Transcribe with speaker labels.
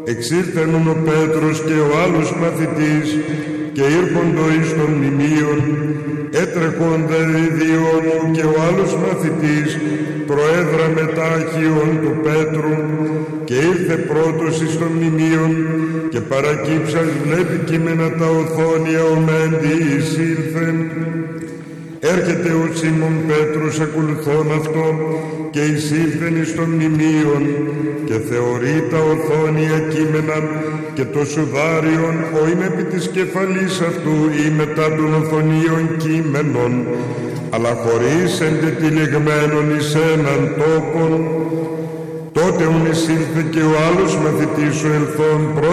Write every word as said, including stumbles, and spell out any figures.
Speaker 1: εξήλθενον ο Πέτρος και ο άλλος μαθητής και ήρχοντο εις των μνημείων, έτρεχοντα ιδιώνου και ο άλλος μαθητής προέδρα μετάχειον του Πέτρου και ήρθε πρώτος εις των μνημείων και παρακύψας βλέπει κείμενα τα οθόνια ομέντι εισήλθεν. Έρχεται ο Σίμων Πέτρος ακολουθών αυτόν και εισήλθεν εις των μνημείων και θεωρεί τα οθόνια κείμενα και το σουδάριον ο είναι επί της κεφαλής αυτού ή μετά των οθονίων κείμενων, αλλά χωρίς εντετυλιγμένον εις έναν τόπον. Τότε ουν εισήλθε και ο άλλος μαθητής ο ελθόν